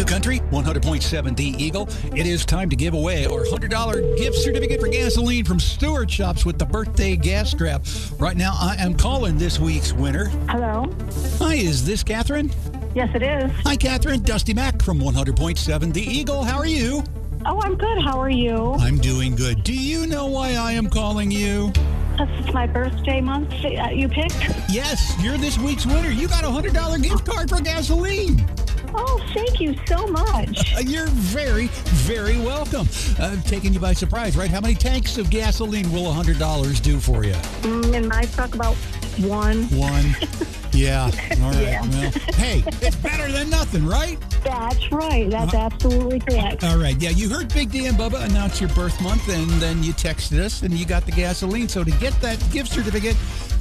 Country, 100.7 The Eagle. It is time to give away our $100 gift certificate for gasoline from Stewart Shops with the birthday gas strap. Right now, I am calling this week's winner. Hello? Hi, is this Catherine? Yes, it is. Hi, Catherine. Dusty Mack from 100.7 The Eagle. How are you? Oh, I'm good. How are you? I'm doing good. Do you know why I am calling you? It's my birthday month you picked. Yes, you're this week's winner. You got a $100 gift card for gasoline. Oh, thank you so much. You're very, very welcome. Taking you by surprise, right? How many tanks of gasoline will $100 do for you? In my truck, about one. One. Yeah. All right. Yeah. Well, hey, it's better than nothing, right? That's right. That's absolutely correct. All right. Yeah, you heard Big D and Bubba announce your birth month, and then you texted us, and you got the gasoline. So to get that gift certificate,